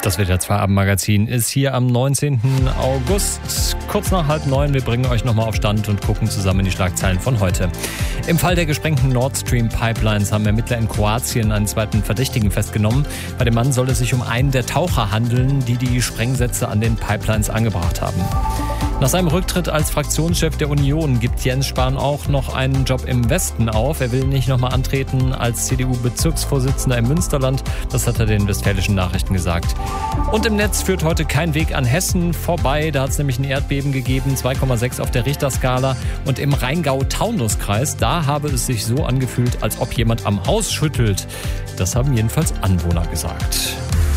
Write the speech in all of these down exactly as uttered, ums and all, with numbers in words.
Das W D R zwei Abendmagazin ist hier am neunzehnten August, kurz nach halb neun. Wir bringen euch nochmal auf Stand und gucken zusammen in die Schlagzeilen von heute. Im Fall der gesprengten Nord Stream Pipelines haben Ermittler in Kroatien einen zweiten Verdächtigen festgenommen. Bei dem Mann soll es sich um einen der Taucher handeln, die die Sprengsätze an den Pipelines angebracht haben. Nach seinem Rücktritt als Fraktionschef der Union gibt Jens Spahn auch noch einen Job im Westen auf. Er will nicht nochmal antreten als C D U-Bezirksvorsitzender im Münsterland. Das hat er den Westfälischen Nachrichten gesagt. Und im Netz führt heute kein Weg an Hessen vorbei. Da hat es nämlich ein Erdbeben gegeben, zwei Komma sechs auf der Richterskala. Und im Rheingau-Taunus-Kreis, da habe es sich so angefühlt, als ob jemand am Haus schüttelt. Das haben jedenfalls Anwohner gesagt.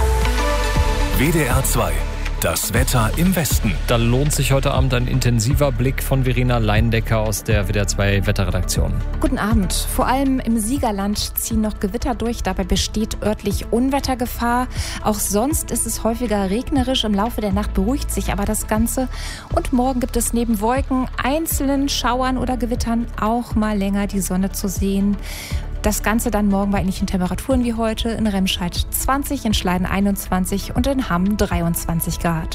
W D R zwei. Das Wetter im Westen. Da lohnt sich heute Abend ein intensiver Blick von Verena Leindecker aus der W D R zwei Wetterredaktion. Guten Abend. Vor allem im Siegerland ziehen noch Gewitter durch. Dabei besteht örtlich Unwettergefahr. Auch sonst ist es häufiger regnerisch. Im Laufe der Nacht beruhigt sich aber das Ganze. Und morgen gibt es neben Wolken, einzelnen Schauern oder Gewittern auch mal länger die Sonne zu sehen. Das Ganze dann morgen bei ähnlichen Temperaturen wie heute. In Remscheid zwanzig, in Schleiden einundzwanzig und in Hamm dreiundzwanzig Grad.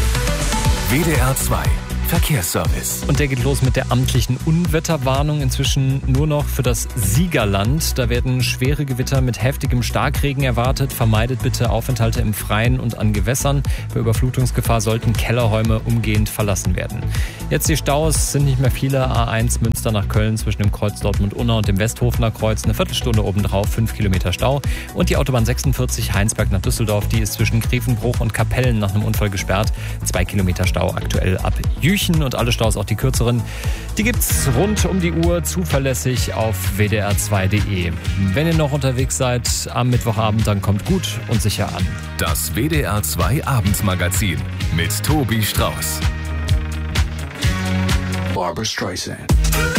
W D R zwei Verkehrsservice. Und der geht los mit der amtlichen Unwetterwarnung, inzwischen nur noch für das Siegerland. Da werden schwere Gewitter mit heftigem Starkregen erwartet. Vermeidet bitte Aufenthalte im Freien und an Gewässern. Bei Überflutungsgefahr sollten Kellerräume umgehend verlassen werden. Jetzt die Staus, sind nicht mehr viele. A eins Münster nach Köln zwischen dem Kreuz Dortmund-Unna und dem Westhofener Kreuz. Eine Viertelstunde obendrauf, fünf Kilometer Stau. Und die Autobahn sechsundvierzig Heinsberg nach Düsseldorf, die ist zwischen Grevenbruch und Kapellen nach einem Unfall gesperrt. Zwei Kilometer Stau aktuell ab Jüchen. Und alle Staus, auch die kürzeren, die gibt's rund um die Uhr zuverlässig auf w d r zwei punkt d e. Wenn ihr noch unterwegs seid am Mittwochabend, dann kommt gut und sicher an. Das W D R zwei Abendmagazin mit Tobi Strauß. Barbra Streisand.